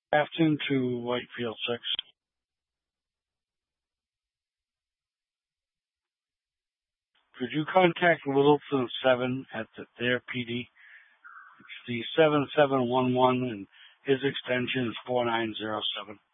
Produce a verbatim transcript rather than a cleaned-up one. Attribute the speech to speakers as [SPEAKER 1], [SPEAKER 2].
[SPEAKER 1] Afton to Whitefield six. Could you contact Littleton seven at the, their P D? It's the seven seven one one and his extension is four nine zero seven.